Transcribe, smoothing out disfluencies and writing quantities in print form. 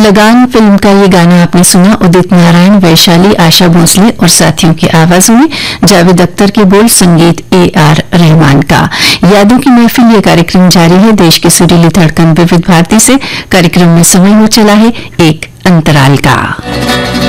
लगान फिल्म का ये गाना आपने सुना उदित नारायण, वैशाली, आशा भोसले और साथियों की आवाजों में। जावेद अख्तर के बोल, संगीत AR रहमान का। यादों की महफिल ये कार्यक्रम जारी है देश की सुरीली धड़कन विविध भारती से। कार्यक्रम में समय हो चला है एक अंतराल का।